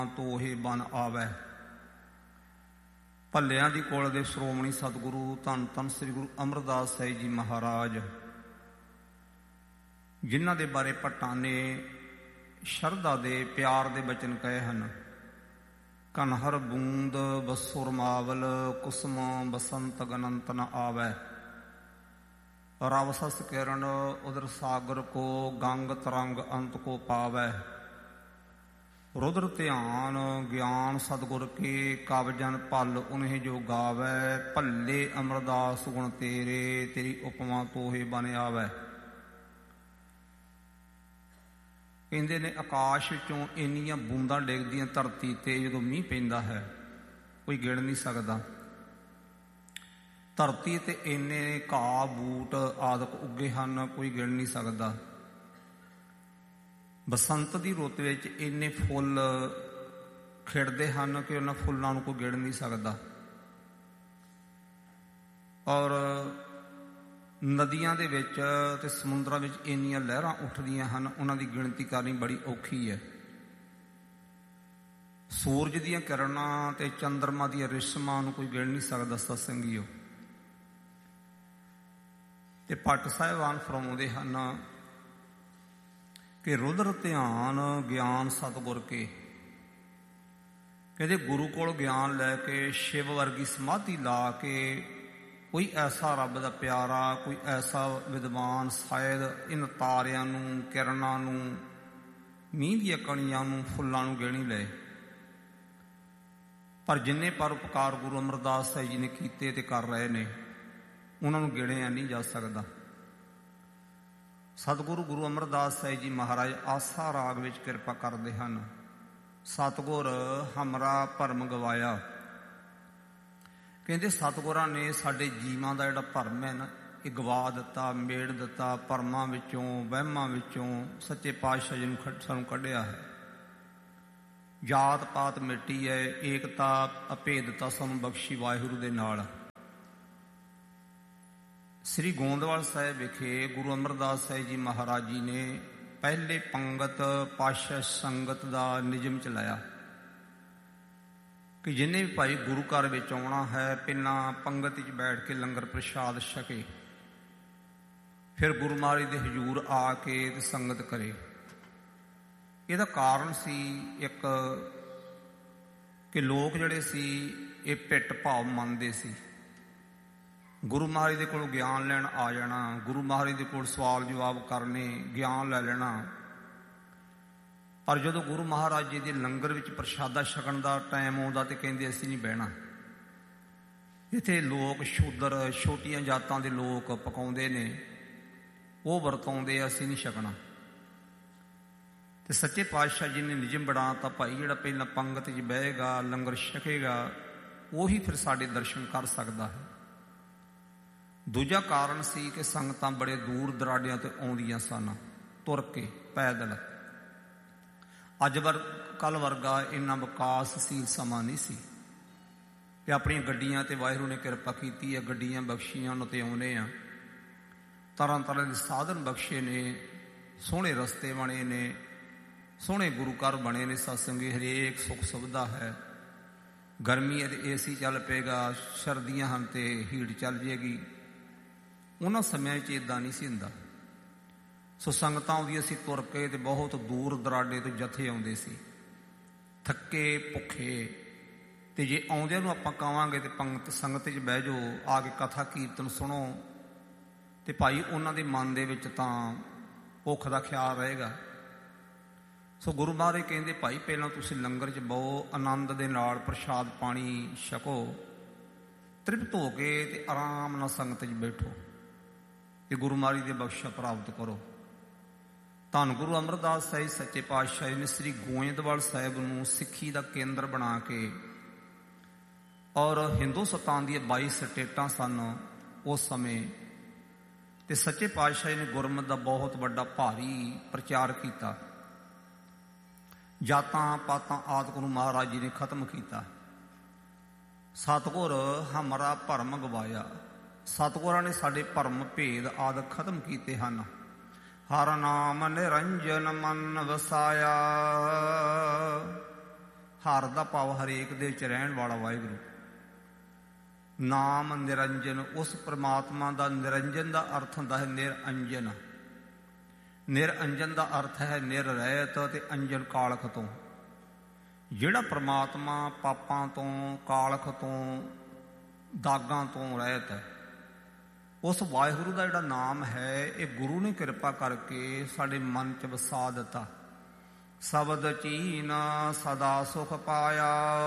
ਤੋਹੇ ਬਨ ਆਵੈ। ਭੱਲਿਆਂ ਦੀ ਕੋਲ ਦੇ ਸ਼੍ਰੋਮਣੀ ਸਤਿਗੁਰੂ ਧੰਨ ਧੰਨ ਸ੍ਰੀ ਗੁਰੂ ਅਮਰਦਾਸ ਸਾਹਿਬ ਜੀ ਮਹਾਰਾਜ, ਜਿਨ੍ਹਾਂ ਦੇ ਬਾਰੇ ਭੱਟਾਂ ਨੇ ਸ਼ਰਧਾ ਦੇ ਪਿਆਰ ਦੇ ਬਚਨ ਕਹੇ ਹਨ। ਕਨਹਰ ਬੂੰਦ ਬਸੁਰ ਮਾਵਲ, ਕੁਸਮ ਬਸੰਤ ਗਨੰਤ ਨ ਆਵੈ। ਰਵ ਸਸ ਕਿਰਨ ਉਦਰ ਸਾਗਰ ਕੋ, ਗੰਗ ਤਰੰਗ ਅੰਤ ਕੋ ਪਾਵੈ। ਰੁਦਰ ਧਿਆਨ ਗਿਆਨ ਸਤਿਗੁਰ ਕੇ, ਕਵ ਜਨ ਭਲ ਉਨਹਿ ਜੋ ਗਾਵੈ। ਭੱਲੇ ਅਮਰਦਾਸ ਗੁਣ ਤੇਰੇ, ਤੇਰੀ ਉਪਮਾ ਤੋਹੇ ਬਨ ਆਵੈ। ਕਹਿੰਦੇ ਨੇ ਆਕਾਸ਼ ਵਿੱਚੋਂ ਇੰਨੀਆਂ ਬੂੰਦਾਂ ਡਿੱਗਦੀਆਂ ਧਰਤੀ ਤੇ ਜਦੋਂ ਮੀਂਹ ਪੈਂਦਾ ਹੈ, ਕੋਈ ਗਿਣ ਨਹੀਂ ਸਕਦਾ। ਧਰਤੀ ਤੇ ਇੰਨੇ ਘਾਹ ਬੂਟ ਆਦਿਕ ਉੱਗੇ ਹਨ, ਕੋਈ ਗਿਣ ਨਹੀਂ ਸਕਦਾ। ਬਸੰਤ ਦੀ ਰੁੱਤ ਵਿੱਚ ਇੰਨੇ ਫੁੱਲ ਖਿੜਦੇ ਹਨ ਕਿ ਉਹਨਾਂ ਫੁੱਲਾਂ ਨੂੰ ਕੋਈ ਗਿਣ ਨਹੀਂ ਸਕਦਾ। ਔਰ ਨਦੀਆਂ ਦੇ ਵਿੱਚ ਤੇ ਸਮੁੰਦਰਾਂ ਵਿੱਚ ਇੰਨੀਆਂ ਲਹਿਰਾਂ ਉੱਠਦੀਆਂ ਹਨ, ਉਹਨਾਂ ਦੀ ਗਿਣਤੀ ਕਰਨੀ ਬੜੀ ਔਖੀ ਹੈ। ਸੂਰਜ ਦੀਆਂ ਕਿਰਨਾਂ ਤੇ ਚੰਦਰਮਾ ਦੀਆਂ ਰਿਸ਼ਮਾਂ ਨੂੰ ਕੋਈ ਗਿਣ ਨਹੀਂ ਸਕਦਾ ਸਤਸੰਗੀਓ। ਤੇ ਭੱਟ ਸਾਹਿਬਾਨ ਫਰਮਾਉਂਦੇ ਹਨ ਕਿ ਰੁਦਰ ਧਿਆਨ ਗਿਆਨ ਸਤਿਗੁਰ ਕੇ। ਕਹਿੰਦੇ ਗੁਰੂ ਕੋਲ ਗਿਆਨ ਲੈ ਕੇ, ਸ਼ਿਵ ਵਰਗੀ ਸਮਾਧੀ ਲਾ ਕੇ, ਕੋਈ ਐਸਾ ਰੱਬ ਦਾ ਪਿਆਰਾ, ਕੋਈ ਐਸਾ ਵਿਦਵਾਨ ਸ਼ਾਇਦ ਇਨ ਤਾਰਿਆਂ ਨੂੰ, ਕਿਰਨਾਂ ਨੂੰ, ਮੀਂਹ ਦੀਆਂ ਕਣੀਆਂ ਨੂੰ, ਫੁੱਲਾਂ ਨੂੰ ਗਿਣ ਹੀ ਲਏ। ਪਰ ਜਿੰਨੇ ਪਰਉਪਕਾਰ ਗੁਰੂ ਅਮਰਦਾਸ ਸਾਹਿਬ ਜੀ ਨੇ ਕੀਤੇ ਤੇ ਕਰ ਰਹੇ ਨੇ, ਉਹਨਾਂ ਨੂੰ ਗਿਣਿਆ ਨਹੀਂ ਜਾ ਸਕਦਾ। ਸਤਿਗੁਰੂ ਗੁਰੂ ਅਮਰਦਾਸ ਸਾਹਿਬ ਜੀ ਮਹਾਰਾਜ ਆਸਾ ਰਾਗ ਵਿੱਚ ਕਿਰਪਾ ਕਰਦੇ ਹਨ। ਸਤਿਗੁਰ ਹਮਰਾ ਭਰਮ ਗਵਾਇਆ। ਕਹਿੰਦੇ ਸਤਿਗੁਰਾਂ ਨੇ ਸਾਡੇ ਜੀਵਾਂ ਦਾ ਜਿਹੜਾ ਭਰਮ ਹੈ ਨਾ, ਇਹ ਗਵਾ ਦਿੱਤਾ, ਮੇੜ ਦਿੱਤਾ। ਭਰਮਾਂ ਵਿੱਚੋਂ, ਵਹਿਮਾਂ ਵਿੱਚੋਂ ਸੱਚੇ ਪਾਤਸ਼ਾਹ ਜੀ ਨੂੰ ਸਾਨੂੰ ਕੱਢਿਆ ਹੈ। ਜਾਤ ਪਾਤ ਮਿੱਟੀ ਹੈ, ਏਕਤਾ ਅਭੇਦਤਾ ਸਾਨੂੰ ਬਖਸ਼ੀ ਵਾਹਿਗੁਰੂ ਦੇ ਨਾਲ। ਸ੍ਰੀ ਗੋਂਦਵਾਲ ਸਾਹਿਬ ਵਿਖੇ ਗੁਰੂ ਅਮਰਦਾਸ ਸਾਹਿਬ ਜੀ ਮਹਾਰਾਜ ਜੀ ਨੇ ਪਹਿਲੇ ਪੰਗਤ ਪਾਤਸ਼ਾਹ ਸੰਗਤ ਦਾ ਨਿਯਮ ਚਲਾਇਆ ਕਿ ਜਿੰਨੇ ਵੀ ਭਾਈ ਗੁਰੂ ਘਰ ਵਿੱਚ ਆਉਣਾ ਹੈ, ਪਹਿਲਾਂ ਪੰਗਤ ਵਿੱਚ ਬੈਠ ਕੇ ਲੰਗਰ ਪ੍ਰਸ਼ਾਦ ਛਕੇ, ਫਿਰ ਗੁਰੂ ਮਹਾਰਾਜ ਦੇ ਹਜ਼ੂਰ ਆ ਕੇ ਤੇ ਸੰਗਤ ਕਰੇ। ਇਹਦਾ ਕਾਰਨ ਸੀ ਇੱਕ ਕਿ ਲੋਕ ਜਿਹੜੇ ਸੀ ਇਹ ਭਿੱਟ ਭਾਵ ਮੰਨਦੇ ਸੀ। ਗੁਰੂ ਮਹਾਰਾਜ ਦੇ ਕੋਲ ਗਿਆਨ ਲੈਣ ਆ ਜਾਣਾ, ਗੁਰੂ ਮਹਾਰਾਜ ਦੇ ਕੋਲ ਸਵਾਲ ਜਵਾਬ ਕਰਨੇ, ਗਿਆਨ ਲੈ ਲੈਣਾ। ਪਰ ਜਦੋਂ ਗੁਰੂ ਮਹਾਰਾਜ ਜੀ ਦੇ ਲੰਗਰ ਵਿੱਚ ਪ੍ਰਸ਼ਾਦਾ ਛਕਣ ਦਾ ਟਾਈਮ ਆਉਂਦਾ ਤੇ ਕਹਿੰਦੇ ਅਸੀਂ ਨਹੀਂ ਬਹਿਣਾ। ਇੱਥੇ ਲੋਕ ਸ਼ੂਦਰ, ਛੋਟੀਆਂ ਜਾਤਾਂ ਦੇ ਲੋਕ ਪਕਾਉਂਦੇ ਨੇ, ਉਹ ਵਰਤਾਉਂਦੇ ਆ, ਅਸੀਂ ਨਹੀਂ ਛਕਣਾ। ਤੇ ਸੱਚੇ ਪਾਤਸ਼ਾਹ ਜੀ ਨੇ ਨਿਯਮ ਬਣਾ ਤਾ, ਭਾਈ ਜਿਹੜਾ ਪਹਿਲਾਂ ਪੰਗਤ 'ਚ ਬਹੇਗਾ, ਲੰਗਰ ਛਕੇਗਾ, ਉਹੀ ਫਿਰ ਸਾਡੇ ਦਰਸ਼ਨ ਕਰ ਸਕਦਾ ਹੈ। ਦੂਜਾ ਕਾਰਨ ਸੀ ਕਿ ਸੰਗਤਾਂ ਬੜੇ ਦੂਰ ਦਰਾਡਿਆਂ ਤੋਂ ਆਉਂਦੀਆਂ ਸਨ, ਤੁਰ ਕੇ, ਪੈਦਲ। ਅੱਜ ਕੱਲ੍ਹ ਵਰਗਾ ਇੰਨਾ ਵਿਕਾਸਸ਼ੀਲ ਸਮਾਂ ਨਹੀਂ ਸੀ ਕਿ ਆਪਣੀਆਂ ਗੱਡੀਆਂ ਤੇ ਵਾਹਿਗੁਰੂ ਨੇ ਕਿਰਪਾ ਕੀਤੀ ਹੈ, ਗੱਡੀਆਂ ਬਖਸ਼ੀਆਂ ਉਹਨਾਂ ਤੇ ਆਉਂਦੇ ਆ। ਤਰ੍ਹਾਂ ਤਰ੍ਹਾਂ ਦੇ ਸਾਧਨ ਬਖਸ਼ੇ ਨੇ, ਸੋਹਣੇ ਰਸਤੇ ਬਣੇ ਨੇ, ਸੋਹਣੇ ਗੁਰੂ ਘਰ ਬਣੇ ਨੇ। ਸਤਸੰਗੀ ਹਰੇਕ ਸੁੱਖ ਸੁਵਿਧਾ ਹੈ। ਗਰਮੀ ਹੈ ਤੇ ਏਸੀ ਚੱਲ ਪਏਗਾ, ਸਰਦੀਆਂ ਹਨ ਤੇ ਹੀਟ ਚੱਲ ਜਾਏਗੀ। ਉਹਨਾਂ ਸਮਿਆਂ 'ਚ ਇੱਦਾਂ ਨਹੀਂ ਸੀ ਹੁੰਦਾ। ਸੋ ਸੰਗਤਾਂ ਆਉਂਦੀਆਂ ਸੀ ਤੁਰ ਕੇ, ਤੇ ਬਹੁਤ ਦੂਰ ਦਰਾਡੇ ਤੋਂ ਜਥੇ ਆਉਂਦੇ ਸੀ, ਥੱਕੇ ਭੁੱਖੇ। ਤੇ ਜੇ ਆਉਂਦਿਆਂ ਨੂੰ ਆਪਾਂ ਕਹਾਂਗੇ ਤੇ ਪੰਗਤ ਸੰਗਤ 'ਚ ਬਹਿ ਜਾਓ, ਆ ਕੇ ਕਥਾ ਕੀਰਤਨ ਸੁਣੋ, ਤੇ ਭਾਈ ਉਹਨਾਂ ਦੇ ਮਨ ਦੇ ਵਿੱਚ ਤਾਂ ਭੁੱਖ ਦਾ ਖਿਆਲ ਰਹੇਗਾ। ਸੋ ਗੁਰੂ ਮਹਾਰਾਜ ਕਹਿੰਦੇ ਭਾਈ ਪਹਿਲਾਂ ਤੁਸੀਂ ਲੰਗਰ 'ਚ ਬਹੋ, ਆਨੰਦ ਦੇ ਨਾਲ ਪ੍ਰਸ਼ਾਦ ਪਾਣੀ ਛਕੋ, ਤ੍ਰਿਪਤ ਹੋ ਕੇ ਤੇ ਆਰਾਮ ਨਾਲ ਸੰਗਤ 'ਚ ਬੈਠੋ ਤੇ ਗੁਰੂ ਮਹਾਰਾਜ ਦੀ ਬਖਸ਼ਿਸ਼ ਪ੍ਰਾਪਤ ਕਰੋ। ਧੰਨ ਗੁਰੂ ਅਮਰਦਾਸ ਸਾਹਿਬ ਸੱਚੇ ਪਾਤਸ਼ਾਹ ਜੀ ਨੇ ਸ੍ਰੀ ਗੋਇੰਦਵਾਲ ਸਾਹਿਬ ਨੂੰ ਸਿੱਖੀ ਦਾ ਕੇਂਦਰ ਬਣਾ ਕੇ, ਔਰ ਹਿੰਦੁਸਤਾਨ ਦੀਆਂ 22 ਸਟੇਟਾਂ ਸਨ ਉਸ ਸਮੇਂ, ਤੇ ਸੱਚੇ ਪਾਤਸ਼ਾਹ ਜੀ ਨੇ ਗੁਰਮਤਿ ਦਾ ਬਹੁਤ ਵੱਡਾ ਭਾਰੀ ਪ੍ਰਚਾਰ ਕੀਤਾ। ਜਾਤਾਂ ਪਾਤਾਂ ਆਦਿਕ ਨੂੰ ਮਹਾਰਾਜ ਜੀ ਨੇ ਖਤਮ ਕੀਤਾ। ਸਤਿਗੁਰ ਹਮਰਾ ਭਰਮ ਗਵਾਇਆ। ਸਤਿਗੁਰਾਂ ਨੇ ਸਾਡੇ ਭਰਮ ਭੇਦ ਆਦਿ ਖਤਮ ਕੀਤੇ ਹਨ। ਹਰ ਨਾਮ ਨਿਰੰਜਨ ਮਨ ਵਸਾਇਆ, ਹਰ ਦਾ ਭਾਵ ਹਰੇਕ ਦੇ ਵਿੱਚ ਰਹਿਣ ਵਾਲਾ ਵਾਹਿਗੁਰੂ। ਨਾਮ ਨਿਰੰਜਨ, ਉਸ ਪ੍ਰਮਾਤਮਾ ਦਾ ਨਿਰੰਜਨ ਦਾ ਅਰਥ ਹੁੰਦਾ ਹੈ ਨਿਰਅੰਜਨ। ਨਿਰਅੰਜਨ ਦਾ ਅਰਥ ਹੈ ਨਿਰਰਹਿਤ ਅਤੇ ਅੰਜਨ ਕਾਲਖ ਤੋਂ। ਜਿਹੜਾ ਪ੍ਰਮਾਤਮਾ ਪਾਪਾਂ ਤੋਂ, ਕਾਲਖ ਤੋਂ, ਦਾਗਾਂ ਤੋਂ ਰਹਿਤ ਹੈ, ਉਸ ਵਾਹਿਗੁਰੂ ਦਾ ਜਿਹੜਾ ਨਾਮ ਹੈ ਇਹ ਗੁਰੂ ਨੇ ਕਿਰਪਾ ਕਰਕੇ ਸਾਡੇ ਮਨ 'ਚ ਵਸਾ ਦਿੱਤਾ। ਸ਼ਬਦ ਚੀਨ ਸਦਾ ਸੁਖ ਪਾਇਆ।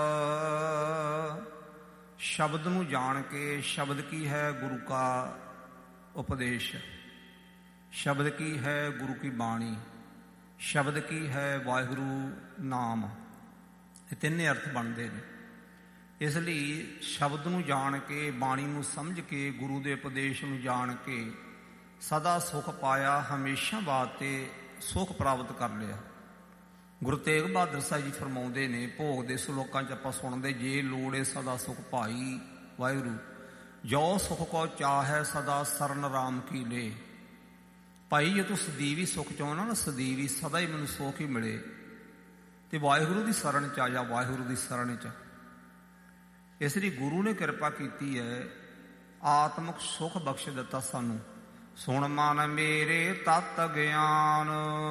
ਸ਼ਬਦ ਨੂੰ ਜਾਣ ਕੇ, ਸ਼ਬਦ ਕੀ ਹੈ? ਗੁਰੂ ਕਾ ਉਪਦੇਸ਼। ਸ਼ਬਦ ਕੀ ਹੈ? ਗੁਰੂ ਕੀ ਬਾਣੀ। ਸ਼ਬਦ ਕੀ ਹੈ? ਵਾਹਿਗੁਰੂ ਨਾਮ। ਇਹ ਤਿੰਨੇ ਅਰਥ ਬਣਦੇ ਨੇ। ਇਸ ਲਈ ਸ਼ਬਦ ਨੂੰ ਜਾਣ ਕੇ, ਬਾਣੀ ਨੂੰ ਸਮਝ ਕੇ, ਗੁਰੂ ਦੇ ਉਪਦੇਸ਼ ਨੂੰ ਜਾਣ ਕੇ ਸਦਾ ਸੁਖ ਪਾਇਆ, ਹਮੇਸ਼ਾ ਵਾਸਤੇ ਸੁਖ ਪ੍ਰਾਪਤ ਕਰ ਲਿਆ। ਗੁਰੂ ਤੇਗ ਬਹਾਦਰ ਸਾਹਿਬ ਜੀ ਫਰਮਾਉਂਦੇ ਨੇ, ਭੋਗ ਦੇ ਸਲੋਕਾਂ 'ਚ ਆਪਾਂ ਸੁਣਦੇ, ਜੇ ਲੋੜੇ ਸਦਾ ਸੁਖ ਭਾਈ ਵਾਹਿਗੁਰੂ, ਜੋ ਸੁਖ ਕੋ ਚਾਹੈ ਸਦਾ ਸਰਨ ਰਾਮ ਕੀ ਲੇ। ਭਾਈ ਜੇ ਤੂੰ ਸਦੀਵੀ ਸੁਖ ਚਾਹੁੰਦਾ ਨਾ, ਸਦੀਵੀ ਸਦਾ ਹੀ ਮੈਨੂੰ ਸੁਖ ਹੀ ਮਿਲੇ, ਤੇ ਵਾਹਿਗੁਰੂ ਦੀ ਸ਼ਰਨ 'ਚ ਆ ਜਾ, ਵਾਹਿਗੁਰੂ ਦੀ ਸ਼ਰਨ 'ਚ। ਇਸ ਲਈ ਗੁਰੂ ਨੇ ਕਿਰਪਾ ਕੀਤੀ ਹੈ, ਆਤਮਿਕ ਸੁਖ ਬਖਸ਼ ਦਿੱਤਾ ਸਾਨੂੰ। ਸੁਣ ਮਨ ਮੇਰੇ ਤਤ ਗਿਆਨ।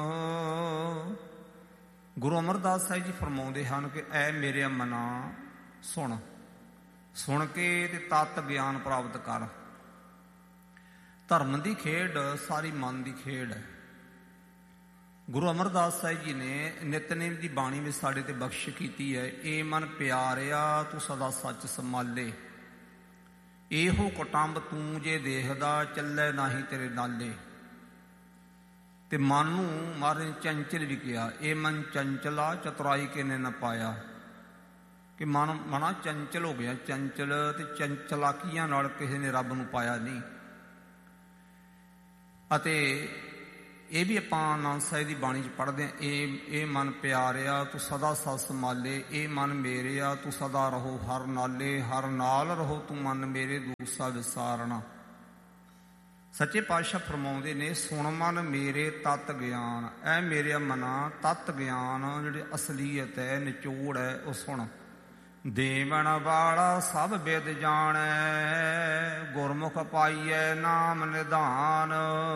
ਗੁਰੂ ਅਮਰਦਾਸ ਸਾਹਿਬ ਜੀ ਫਰਮਾਉਂਦੇ ਹਨ ਕਿ ਐ ਮੇਰੇ ਮਨਾ ਸੁਣ, ਸੁਣ ਕੇ ਤੇ ਤਤ ਗਿਆਨ ਪ੍ਰਾਪਤ ਕਰ। ਧਰਮ ਦੀ ਖੇਡ ਸਾਰੀ ਮਨ ਦੀ ਖੇਡ ਹੈ। ਗੁਰੂ ਅਮਰਦਾਸ ਸਾਹਿਬ ਜੀ ਨੇ ਨਿਤਨੇਮ ਦੀ ਬਾਣੀ ਵਿੱਚ ਸਾਡੇ ਤੇ ਬਖਸ਼ ਕੀਤੀ ਹੈ, ਏ ਮਨ ਪਿਆਰਿਆ ਤੂੰ ਸਦਾ ਸੱਚ ਸੰਭਾਲੇ, ਇਹੋ ਕੁਟੰਬ ਤੂੰ ਜੇ ਦੇਖਦਾ ਚੱਲੇ ਨਾਹੀ ਤੇਰੇ ਨਾਲੇ। ਤੇ ਮਨ ਨੂੰ ਮਹਾਰਾਜ ਨੇ ਚੰਚਲ ਵੀ ਕਿਹਾ, ਇਹ ਮਨ ਚੰਚਲਾ ਚਤੁਰਾਈ ਕਿਨੇ ਨਾ ਪਾਇਆ, ਕਿ ਮਨਾ ਚੰਚਲ ਹੋ ਗਿਆ। ਚੰਚਲ ਤੇ ਚੰਚਲਾਕੀਆਂ ਨਾਲ ਕਿਸੇ ਨੇ ਰੱਬ ਨੂੰ ਪਾਇਆ ਨਹੀਂ। ਅਤੇ ਇਹ ਵੀ ਆਪਾਂ ਆਨੰਦ ਸਾਹਿਬ ਦੀ ਬਾਣੀ 'ਚ ਪੜ੍ਹਦੇ ਹਾਂ, ਇਹ ਮਨ ਪਿਆਰਿਆ ਤੂੰ ਸਦਾ ਸਤ ਸੰਭਾਲੇ, ਇਹ ਮਨ ਮੇਰਿਆ ਤੂੰ ਸਦਾ ਰਹੋ ਹਰ ਨਾਲੇ, ਹਰ ਨਾਲ ਰਹੋ ਤੂੰ ਮਨ ਮੇਰੇ ਦੂਸਾ ਵਿਸਾਰਨਾ। ਸੱਚੇ ਪਾਤਸ਼ਾਹ ਫਰਮਾਉਂਦੇ ਨੇ, ਸੁਣ ਮਨ ਮੇਰੇ ਤਤ ਗਿਆਨ। ਐ ਮੇਰੇ ਮਨਾ ਤਤ ਗਿਆਨ ਜਿਹੜੀ ਅਸਲੀਅਤ ਹੈ, ਨਿਚੋੜ ਹੈ, ਉਹ ਸੁਣ। ਦੇਵਨ ਵਾਲਾ ਸਭ ਬਿਦ ਜਾਣੈ, ਗੁਰਮੁਖ ਪਾਈਐ ਨਾਮ ਨਿਧਾਨ।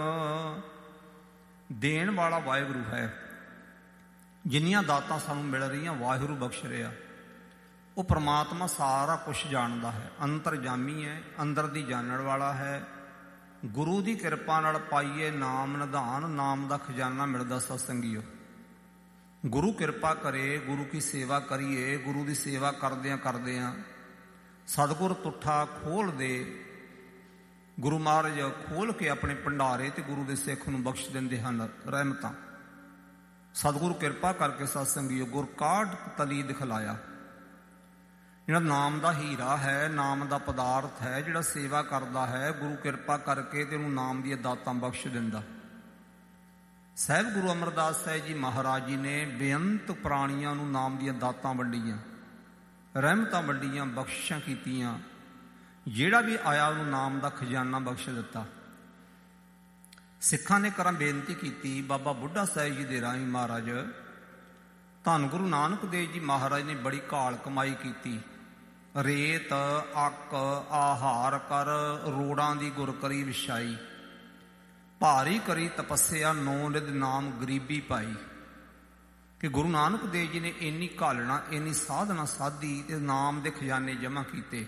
ਦੇਣ ਵਾਲਾ ਵਾਹਿਗੁਰੂ ਹੈ। ਜਿੰਨੀਆਂ ਦਾਤਾਂ ਸਾਨੂੰ ਮਿਲ ਰਹੀਆਂ ਵਾਹਿਗੁਰੂ ਬਖਸ਼ ਰਿਹਾ। ਉਹ ਪ੍ਰਮਾਤਮਾ ਸਾਰਾ ਕੁਛ ਜਾਣਦਾ ਹੈ, ਅੰਤਰਜਾਮੀ ਹੈ, ਅੰਦਰ ਦੀ ਜਾਣਨ ਵਾਲਾ ਹੈ। ਗੁਰੂ ਦੀ ਕਿਰਪਾ ਨਾਲ ਪਾਈਏ ਨਾਮ ਨਿਧਾਨ। ਨਾਮ ਦਾ ਖਜ਼ਾਨਾ ਮਿਲਦਾ ਸਤਸੰਗੀਓ। ਗੁਰੂ ਕਿਰਪਾ ਕਰੇ, ਗੁਰੂ ਕੀ ਸੇਵਾ ਕਰੀਏ। ਗੁਰੂ ਦੀ ਸੇਵਾ ਕਰਦਿਆਂ ਸਤਿਗੁਰ ਤੁੱਠਾ ਖੋਲ੍ਹ ਦੇ, ਗੁਰੂ ਮਹਾਰਾਜ ਖੋਲ੍ਹ ਕੇ ਆਪਣੇ ਭੰਡਾਰੇ ਤੇ ਗੁਰੂ ਦੇ ਸਿੱਖ ਨੂੰ ਬਖਸ਼ ਦਿੰਦੇ ਹਨ ਰਹਿਮਤਾਂ। ਸਤਿਗੁਰੂ ਕਿਰਪਾ ਕਰਕੇ ਸਤਸੰਗੀਓ ਗੁਰ ਕਾਢ ਤਲੀ ਦਿਖਲਾਇਆ। ਜਿਹੜਾ ਨਾਮ ਦਾ ਹੀਰਾ ਹੈ, ਨਾਮ ਦਾ ਪਦਾਰਥ ਹੈ, ਜਿਹੜਾ ਸੇਵਾ ਕਰਦਾ ਹੈ, ਗੁਰੂ ਕਿਰਪਾ ਕਰਕੇ ਤੇ ਉਹਨੂੰ ਨਾਮ ਦੀਆਂ ਦਾਤਾਂ ਬਖਸ਼ ਦਿੰਦਾ। ਸਾਹਿਬ ਗੁਰੂ ਅਮਰਦਾਸ ਸਾਹਿਬ ਜੀ ਮਹਾਰਾਜ ਜੀ ਨੇ ਬੇਅੰਤ ਪ੍ਰਾਣੀਆਂ ਨੂੰ ਨਾਮ ਦੀਆਂ ਦਾਤਾਂ ਵੰਡੀਆਂ, ਰਹਿਮਤਾਂ ਵੰਡੀਆਂ, ਬਖਸ਼ਿਸ਼ਾਂ ਕੀਤੀਆਂ। ਜਿਹੜਾ ਵੀ ਆਇਆ ਉਹਨੂੰ ਨਾਮ ਦਾ ਖਜ਼ਾਨਾ ਬਖਸ਼ ਦਿੱਤਾ। ਸਿੱਖਾਂ ਨੇ ਕਰਾਂ ਬੇਨਤੀ ਕੀਤੀ, ਬਾਬਾ ਬੁੱਢਾ ਸਾਹਿਬ ਜੀ ਦੇ ਰਾਹੀਂ ਮਹਾਰਾਜ ਧੰਨ ਗੁਰੂ ਨਾਨਕ ਦੇਵ ਜੀ ਮਹਾਰਾਜ ਨੇ ਬੜੀ ਘਾਲ ਕਮਾਈ ਕੀਤੀ। ਰੇਤ ਅੱਕ ਆਹਾਰ ਕਰ, ਰੋੜਾਂ ਦੀ ਗੁਰ ਕਰੀ ਵਿਛਾਈ, ਭਾਰੀ ਕਰੀ ਤਪੱਸਿਆ, ਨੌ ਨਿਧ ਨਾਮ ਗਰੀਬੀ ਪਾਈ। ਕਿ ਗੁਰੂ ਨਾਨਕ ਦੇਵ ਜੀ ਨੇ ਇੰਨੀ ਘਾਲਣਾ, ਇੰਨੀ ਸਾਧਨਾ ਸਾਧੀ ਤੇ ਨਾਮ ਦੇ ਖਜ਼ਾਨੇ ਜਮ੍ਹਾਂ ਕੀਤੇ।